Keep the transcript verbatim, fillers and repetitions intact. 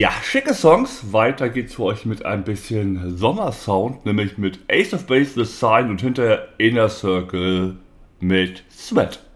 Ja, schicke Songs. Weiter geht's für euch mit ein bisschen Sommersound, nämlich mit Ace of Base, The Sign und hinterher Inner Circle mit Sweat.